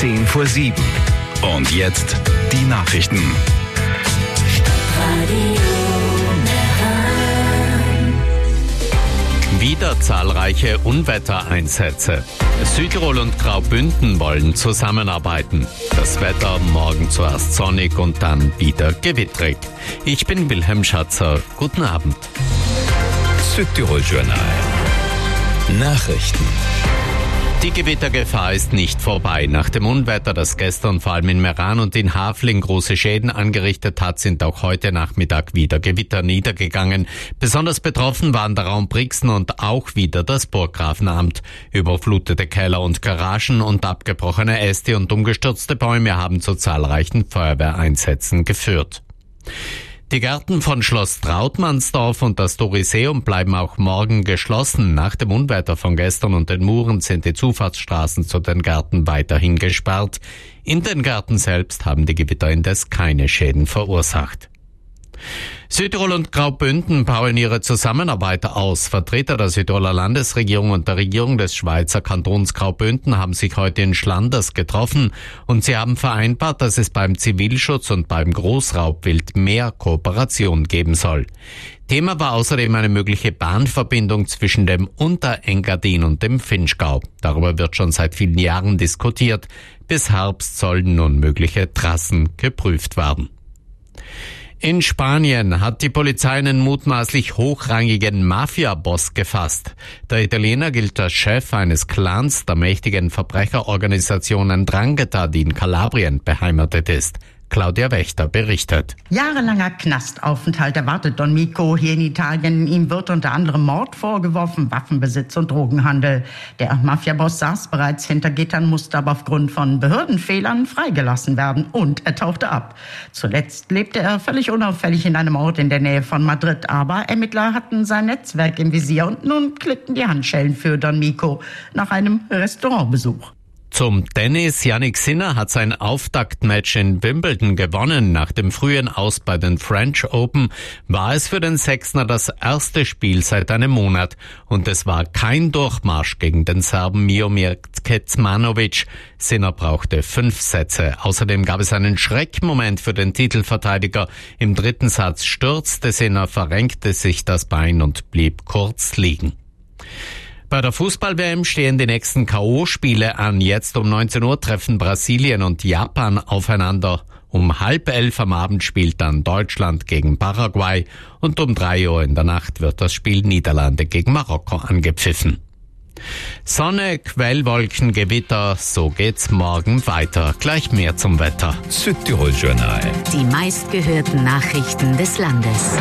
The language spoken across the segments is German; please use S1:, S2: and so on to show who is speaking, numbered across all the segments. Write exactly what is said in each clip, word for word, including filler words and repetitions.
S1: zehn vor sieben. Und jetzt die Nachrichten.
S2: Wieder zahlreiche Unwettereinsätze. Südtirol und Graubünden wollen zusammenarbeiten. Das Wetter morgen zuerst sonnig und dann wieder gewitterig. Ich bin Wilhelm Schatzer. Guten Abend.
S1: Südtirol-Journal. Nachrichten.
S2: Die Gewittergefahr ist nicht vorbei. Nach dem Unwetter, das gestern vor allem in Meran und in Hafling große Schäden angerichtet hat, sind auch heute Nachmittag wieder Gewitter niedergegangen. Besonders betroffen waren der Raum Brixen und auch wieder das Burggrafenamt. Überflutete Keller und Garagen und abgebrochene Äste und umgestürzte Bäume haben zu zahlreichen Feuerwehreinsätzen geführt. Die Gärten von Schloss Trautmannsdorf und das Doriseum bleiben auch morgen geschlossen. Nach dem Unwetter von gestern und den Muren sind die Zufahrtsstraßen zu den Gärten weiterhin gesperrt. In den Gärten selbst haben die Gewitter indes keine Schäden verursacht. Südtirol und Graubünden bauen ihre Zusammenarbeit aus. Vertreter der Südtiroler Landesregierung und der Regierung des Schweizer Kantons Graubünden haben sich heute in Schlanders getroffen und sie haben vereinbart, dass es beim Zivilschutz und beim Großraubwild mehr Kooperation geben soll. Thema war außerdem eine mögliche Bahnverbindung zwischen dem Unterengadin und dem Vinschgau. Darüber wird schon seit vielen Jahren diskutiert. Bis Herbst sollen nun mögliche Trassen geprüft werden. In Spanien hat die Polizei einen mutmaßlich hochrangigen Mafia-Boss gefasst. Der Italiener gilt als Chef eines Clans der mächtigen Verbrecherorganisation 'Ndrangheta, die in Kalabrien beheimatet ist. Claudia Wächter berichtet.
S3: Jahrelanger Knastaufenthalt erwartet Don Mico hier in Italien. Ihm wird unter anderem Mord vorgeworfen, Waffenbesitz und Drogenhandel. Der Mafiaboss saß bereits hinter Gittern, musste aber aufgrund von Behördenfehlern freigelassen werden und er tauchte ab. Zuletzt lebte er völlig unauffällig in einem Ort in der Nähe von Madrid, aber Ermittler hatten sein Netzwerk im Visier und nun klickten die Handschellen für Don Mico nach einem Restaurantbesuch.
S2: Zum Tennis. Jannik Sinner hat sein Auftaktmatch in Wimbledon gewonnen. Nach dem frühen Aus bei den French Open war es für den Sechsner das erste Spiel seit einem Monat. Und es war kein Durchmarsch gegen den Serben Miomir Kecmanovic. Sinner brauchte fünf Sätze. Außerdem gab es einen Schreckmoment für den Titelverteidiger. Im dritten Satz stürzte Sinner, verrenkte sich das Bein und blieb kurz liegen. Bei der Fußball-W M stehen die nächsten K O-Spiele an. Jetzt um neunzehn Uhr treffen Brasilien und Japan aufeinander. Um halb elf am Abend spielt dann Deutschland gegen Paraguay und um drei Uhr in der Nacht wird das Spiel Niederlande gegen Marokko angepfiffen. Sonne, Quellwolken, Gewitter, so geht's morgen weiter. Gleich mehr zum Wetter.
S1: Südtirol-Journal.
S4: Die meistgehörten Nachrichten des Landes.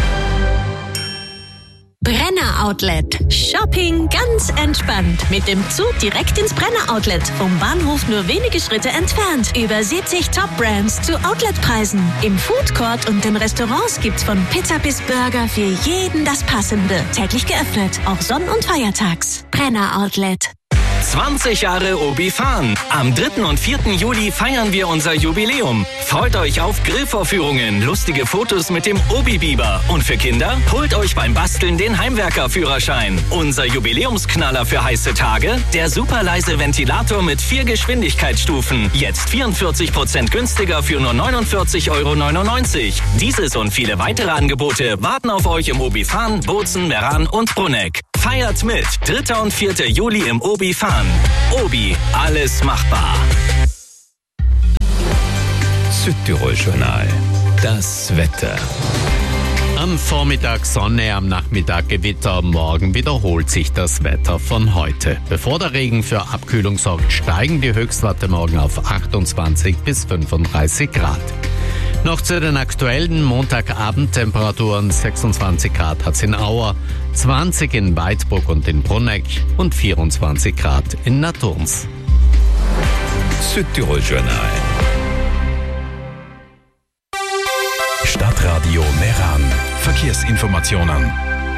S4: Brenner Outlet. Shopping ganz entspannt. Mit dem Zug direkt ins Brenner Outlet. Vom Bahnhof nur wenige Schritte entfernt. Über siebzig Top-Brands zu Outletpreisen. Im Food Court und den Restaurants gibt's von Pizza bis Burger für jeden das Passende. Täglich geöffnet, auch sonn- und feiertags. Brenner Outlet.
S5: zwanzig Jahre Obi fahren. Am dritten und vierten Juli feiern wir unser Jubiläum. Freut euch auf Grillvorführungen, lustige Fotos mit dem Obi-Biber. Und für Kinder, holt euch beim Basteln den Heimwerker-Führerschein. Unser Jubiläumsknaller für heiße Tage, der superleise Ventilator mit vier Geschwindigkeitsstufen. Jetzt vierundvierzig Prozent günstiger für nur neunundvierzig Euro neunundneunzig. Dieses und viele weitere Angebote warten auf euch im Obi fahren, Bozen, Meran und Bruneck. Feiert mit. dritter und vierter Juli im Obi fahren. Obi, alles machbar.
S1: Südtirol-Journal. Das Wetter.
S2: Am Vormittag Sonne, am Nachmittag Gewitter, morgen wiederholt sich das Wetter von heute. Bevor der Regen für Abkühlung sorgt, steigen die Höchstwerte morgen auf achtundzwanzig bis fünfunddreißig Grad. Noch zu den aktuellen Montagabendtemperaturen. sechsundzwanzig Grad hat's in Auer, zwanzig in Weidburg und in Bruneck und vierundzwanzig Grad in Naturns.
S1: Südtirol-Journal. Stadtradio Meran. Verkehrsinformationen.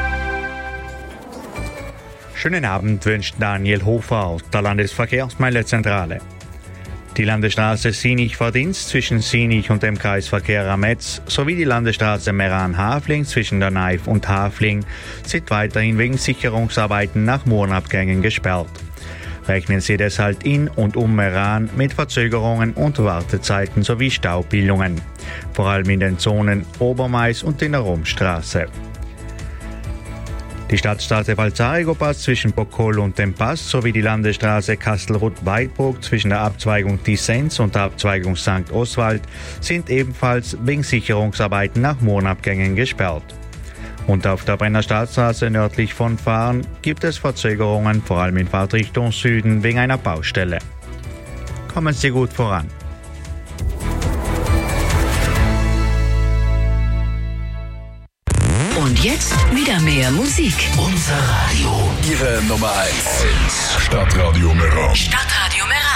S6: Schönen Abend wünscht Daniel Hofer aus der Landesverkehrsmeldezentrale. Die Landesstraße Sinich-Verdienst zwischen Sinich und dem Kreisverkehr Rametz sowie die Landesstraße Meran-Hafling zwischen der Naif und Hafling sind weiterhin wegen Sicherungsarbeiten nach Murenabgängen gesperrt. Rechnen Sie deshalb in und um Meran mit Verzögerungen und Wartezeiten sowie Staubbildungen, vor allem in den Zonen Obermais und in der Romstraße. Die Stadtstraße Balzarigo-Pass zwischen Boccol und dem Pass sowie die Landesstraße Kastelruth-Weidbruck zwischen der Abzweigung Tissenz und der Abzweigung Sankt Oswald sind ebenfalls wegen Sicherungsarbeiten nach Mondabgängen gesperrt. Und auf der Brennerstadtstraße nördlich von Fahren gibt es Verzögerungen, vor allem in Fahrtrichtung Süden wegen einer Baustelle. Kommen Sie gut voran.
S7: Und jetzt wieder mehr Musik.
S1: Unser Radio. Ihre Nummer eins. Stadtradio Meran.
S7: Stadtradio Meran.